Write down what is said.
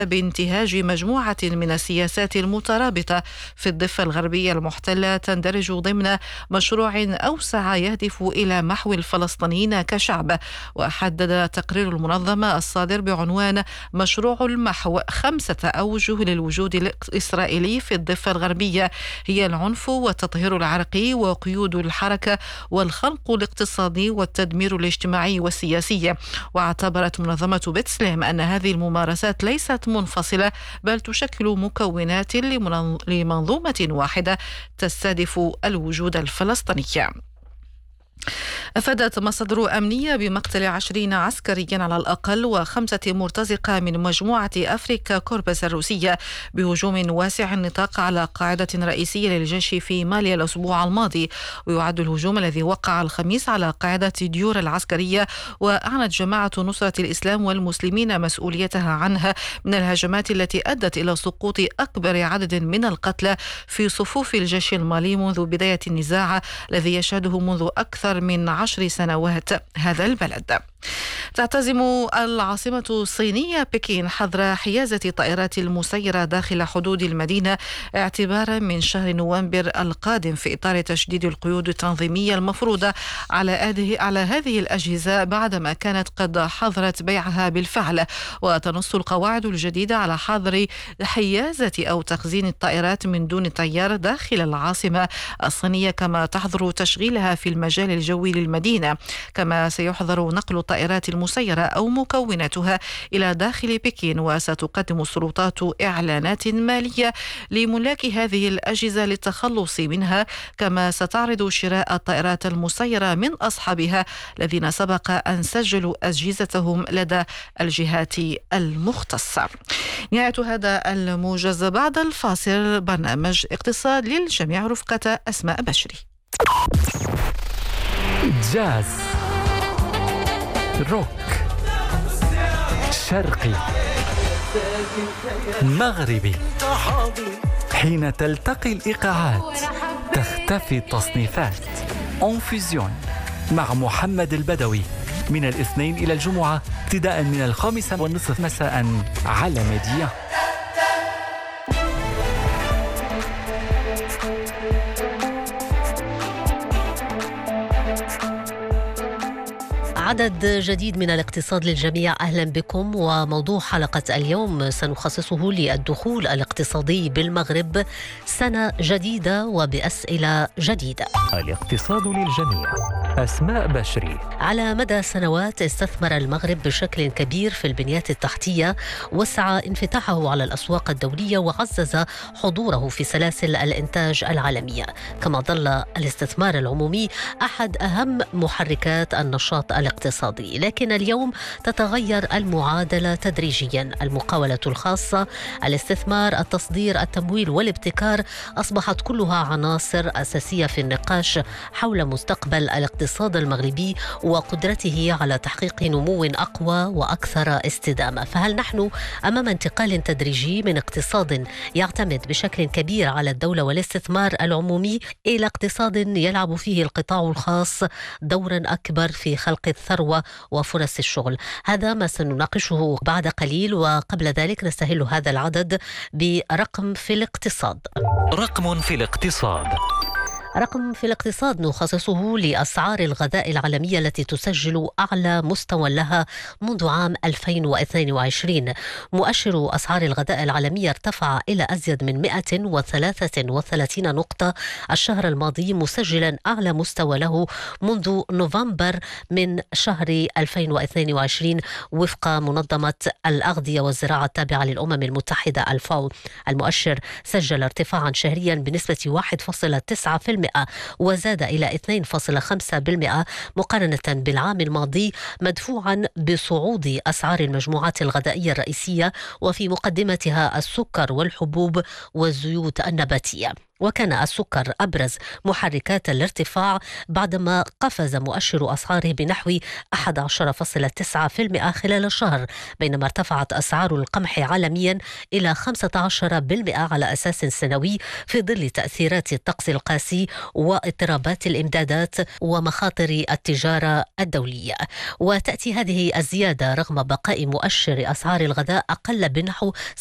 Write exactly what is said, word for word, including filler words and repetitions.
بانتهاج مجموعة من السياسات المترابطة في الضفة الغربية المحتلة تندرج ضمن مشروع أوسع يهدف إلى محو الفلسطينيين كشعب. وحدد تقرير المنظمة الصادر بعنوان مشروع المحو خمسة أوجه للوجود الإسرائيلي في الضفة الغربية، هي العنف والتطهير العرقي وقيود الحركة والخنق الاقتصادي والتدمير الاجتماعي والسياسي. واعتبرت منظمة بتسليم أن هذه الممارسات ليست منفصلة، بل تشكل مكونات لمنظومة واحدة تستهدف الوجود الفلسطيني. أفادت مصادر أمنية بمقتل عشرين عسكريا على الأقل وخمسة مرتزقة من مجموعة أفريكا كوربس الروسية بهجوم واسع النطاق على قاعدة رئيسية للجيش في مالي الأسبوع الماضي. ويعد الهجوم الذي وقع الخميس على قاعدة ديور العسكرية وأعلنت جماعة نصرة الإسلام والمسلمين مسؤوليتها عنها من الهجمات التي أدت إلى سقوط أكبر عدد من القتلى في صفوف الجيش المالي منذ بداية النزاع الذي يشهده منذ أكثر من عشر سنوات هذا البلد. تعتزم العاصمة الصينية بكين حظر حيازة طائرات المسيرة داخل حدود المدينة اعتبارا من شهر نوفمبر القادم في إطار تشديد القيود التنظيمية المفروضة على على هذه الأجهزة بعدما كانت قد حظرت بيعها بالفعل. وتنص القواعد الجديدة على حظر حيازة أو تخزين الطائرات من دون طيار داخل العاصمة الصينية، كما تحظر تشغيلها في المجال الجوي للمدينة. كما سيحظر نقل الطائرات المسيرة أو مكوناتها إلى داخل بكين. وستقدم السلطات إعلانات مالية لملاك هذه الأجهزة للتخلص منها، كما ستعرض شراء الطائرات المسيرة من أصحابها الذين سبق أن سجلوا أجهزتهم لدى الجهات المختصة. نهاية هذا الموجز. بعد الفاصل برنامج اقتصاد للجميع رفقة أسماء بشري. جاز، روك، شرقي، مغربي. حين تلتقي الإيقاعات تختفي التصنيفات. أونفيزيون مع محمد البدوي من الاثنين إلى الجمعة ابتداء من الخامسة والنصف مساء على ميديا. عدد جديد من الاقتصاد للجميع، أهلا بكم. وموضوع حلقة اليوم سنخصصه للدخول الاقتصادي بالمغرب، سنة جديدة وبأسئلة جديدة. الاقتصاد للجميع، أسماء بشري. على مدى سنوات استثمر المغرب بشكل كبير في البنيات التحتية، وسعى انفتاحه على الأسواق الدولية وعزز حضوره في سلاسل الإنتاج العالمية. كما ظل الاستثمار العمومي أحد أهم محركات النشاط الاقتصادي. لكن اليوم تتغير المعادلة تدريجيا. المقاولة الخاصة، الاستثمار، التصدير، التمويل والابتكار أصبحت كلها عناصر أساسية في النقاش حول مستقبل الاقتصاد المغربي وقدرته على تحقيق نمو أقوى وأكثر استدامة. فهل نحن أمام انتقال تدريجي من اقتصاد يعتمد بشكل كبير على الدولة والاستثمار العمومي إلى اقتصاد يلعب فيه القطاع الخاص دورا أكبر في خلق الثروة وفرص الشغل؟ هذا ما سنناقشه بعد قليل. وقبل ذلك نستهل هذا العدد برقم في الاقتصاد. رقم في الاقتصاد. رقم في الاقتصاد نخصصه لأسعار الغذاء العالمية التي تسجل أعلى مستوى لها منذ عام ألفين واثنين وعشرين. مؤشر أسعار الغذاء العالمية ارتفع إلى أزيد من مئة وثلاثة وثلاثين نقطة الشهر الماضي، مسجلا أعلى مستوى له منذ نوفمبر من شهر ألفين واثنين وعشرين وفق منظمة الأغذية والزراعة التابعة للأمم المتحدة الفاو. المؤشر سجل ارتفاعا شهريا بنسبة واحد فاصلة تسعة بالمئة وزاد إلى اثنين فاصلة خمسة بالمئة مقارنة بالعام الماضي، مدفوعا بصعود أسعار المجموعات الغذائية الرئيسية وفي مقدمتها السكر والحبوب والزيوت النباتية. وكان السكر أبرز محركات الارتفاع بعدما قفز مؤشر أسعاره بنحو أحد عشر فاصلة تسعة بالمئة خلال الشهر، بينما ارتفعت أسعار القمح عالميا إلى خمسة عشر بالمئة على أساس سنوي في ظل تأثيرات الطقس القاسي واضطرابات الإمدادات ومخاطر التجارة الدولية. وتأتي هذه الزيادة رغم بقاء مؤشر أسعار الغذاء أقل بنحو